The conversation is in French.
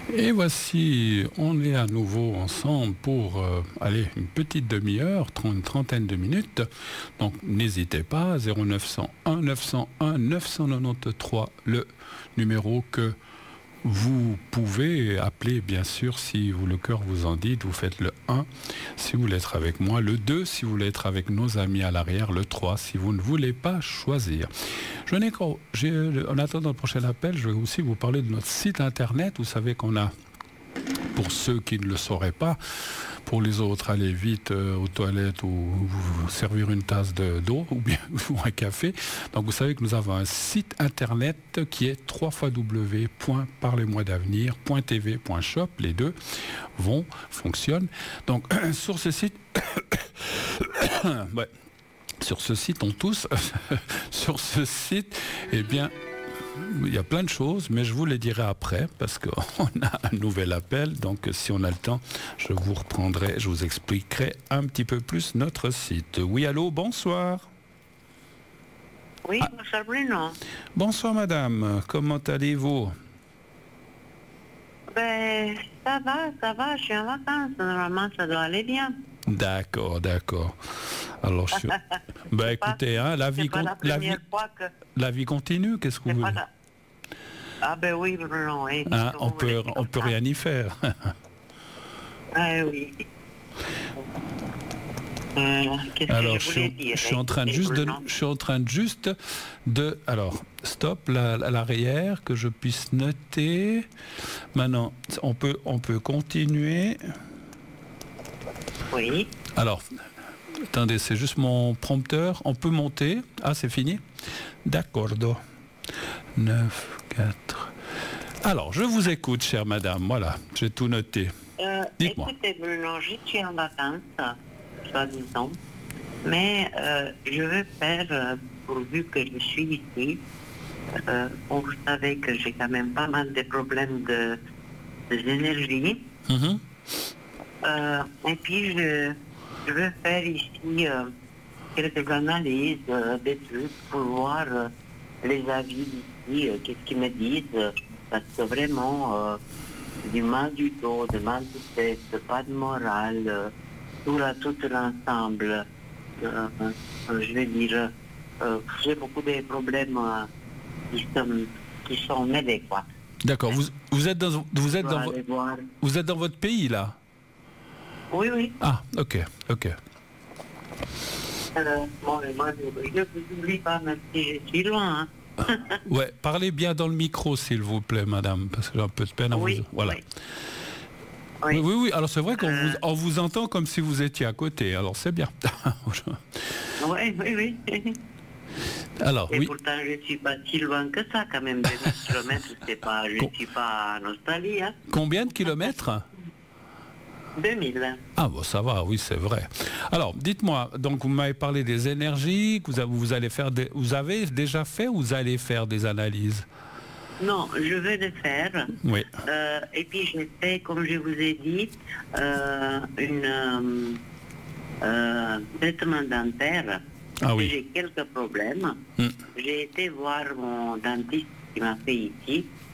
Et voici, on est à nouveau ensemble pour une petite demi-heure, une trentaine de minutes. Donc n'hésitez pas, 0901 901 993, le numéro que vous pouvez appeler, bien sûr, si le cœur vous en dit, vous faites le 1 si vous voulez être avec moi, le 2 si vous voulez être avec nos amis à l'arrière, le 3 si vous ne voulez pas choisir. En attendant le prochain appel, je vais aussi vous parler de notre site internet. Vous savez qu'on a, pour ceux qui ne le sauraient pas, pour les autres, aller vite aux toilettes ou vous servir une tasse d'eau ou bien ou un café. Donc vous savez que nous avons un site internet qui est www.parlez-moi-d'avenir.tv.shop. Les deux fonctionnent. Donc sur ce site... ouais. Sur ce site, on tousse. Sur ce site, eh bien, il y a plein de choses, mais je vous les dirai après, parce qu'on a un nouvel appel. Donc, si on a le temps, je vous expliquerai un petit peu plus notre site. Oui, allô, bonsoir. Oui, bonsoir Bruno. Bonsoir madame, comment allez-vous? Ben, ça va, je suis en vacances, normalement ça doit aller bien. D'accord. Alors, écoutez, la vie continue, qu'est-ce que vous voulez? Ah ben oui, Bruno, oui. On peut rien y faire. Ah oui. Alors, je suis en train juste de... Alors, stop, à l'arrière, que je puisse noter. Maintenant, on peut continuer. Oui. Alors, attendez, c'est juste mon prompteur. On peut monter. Ah, c'est fini? D'accord. 9, 4... Alors, je vous écoute, chère madame. Voilà, j'ai tout noté. Dites-moi. Écoutez, Bruno, je suis en vacances, soi-disant, mais je veux faire, pourvu que je suis ici, vous savez que j'ai quand même pas mal de problèmes d'énergie. Mm-hmm. Et puis, je veux faire ici quelques analyses, des trucs pour voir les avis d'ici, qu'est-ce qu'ils me disent, parce que vraiment, du mal du dos, du mal de tête, pas de morale, tout l'ensemble. Je vais dire, j'ai beaucoup de problèmes qui sont mêlés, quoi. D'accord. Vous êtes dans votre pays là? Oui. Ah, ok. Moi, je ne vous oublie pas, même si je suis loin. Hein. Ouais, parlez bien dans le micro, s'il vous plaît, madame, parce que j'ai un peu de peine à vous... Voilà. Oui. Alors, c'est vrai qu'on vous entend comme si vous étiez à côté, alors c'est bien. Oui. Alors, et pourtant, je ne suis pas si loin que ça, quand même. 2000 kilomètres, je ne suis pas en Australie. Hein. Combien de kilomètres? 2000. Ah bon, ça va, oui, c'est vrai. Alors, dites-moi, donc vous m'avez parlé des énergies, que vous avez déjà fait ou vous allez faire des analyses? Non, je vais le faire. Oui. Et puis j'ai fait, comme je vous ai dit, un traitement dentaire. Ah oui. J'ai quelques problèmes. J'ai été voir mon dentiste qui m'a fait ici.